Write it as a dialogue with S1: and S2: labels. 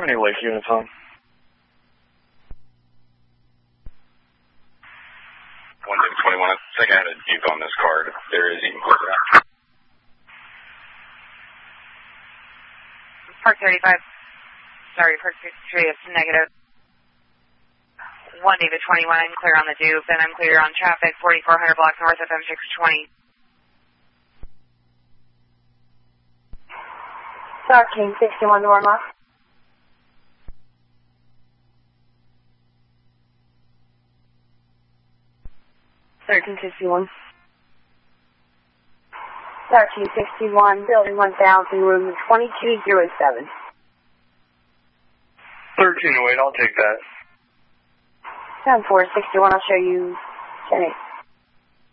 S1: any lake units on?
S2: 121. I think I had a Duke on this card. If there is, you can close it out.
S3: Park 35. Sorry, Park 63, it's negative. 1 David 21, clear on the Duke, then I'm clear on traffic, 4400 block north of M620.
S4: Star King 61 Norma. Star King 61, building 1000, room 2207.
S1: 1308, I'll take that.
S4: 7461, I'll show you 10-8.